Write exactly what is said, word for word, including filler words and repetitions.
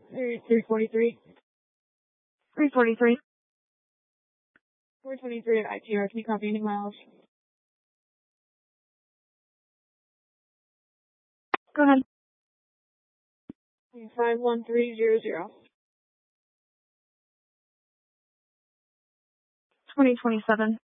three forty-three. three forty-three. four twenty-three at I T R. Can you copy any miles? Go ahead. five one three zero zero. twenty twenty-seven.